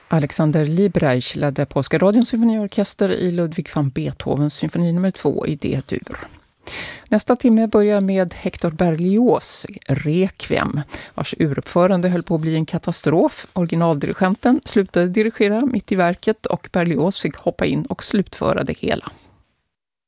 Alexander Libreich ledde Polska radions symfoniorkester i Ludwig van Beethovens symfoni nummer 2 i D-dur. Nästa timme börjar med Hector Berlioz Requiem, vars uruppförande höll på att bli en katastrof. Originaldirigenten slutade dirigera mitt i verket och Berlioz fick hoppa in och slutföra det hela.